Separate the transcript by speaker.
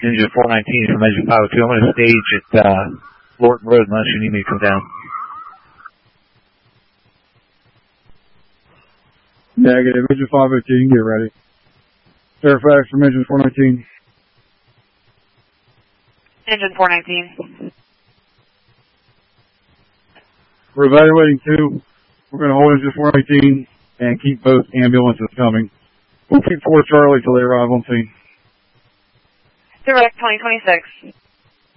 Speaker 1: Engine 419 from Engine 502. I'm going to stage at Lorton Road unless you need me to come down.
Speaker 2: Negative. Engine 502, get ready. Fairfax from Engine 419.
Speaker 3: Engine 419.
Speaker 2: We're evaluating 2. We're going to hold Engine 419 and keep both ambulances coming. We'll keep 4 Charlie till they arrive on scene.
Speaker 3: Direct 2026.